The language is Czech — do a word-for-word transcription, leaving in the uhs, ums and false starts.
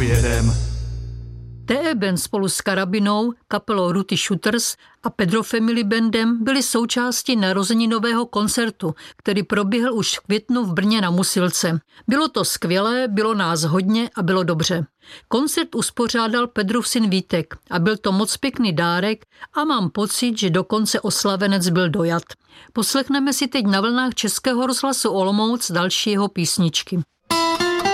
pojedem. T E Band spolu s Karabinou, kapelou Ruty Shooters a Pedro Family Bandem byli součástí narozeninového koncertu, který proběhl už v květnu v Brně na Musilce. Bylo to skvělé, bylo nás hodně a bylo dobře. Koncert uspořádal Pedrův syn Vítek a byl to moc pěkný dárek a mám pocit, že dokonce oslavenec byl dojat. Poslechneme si teď na vlnách Českého rozhlasu Olomouc další jeho písničky.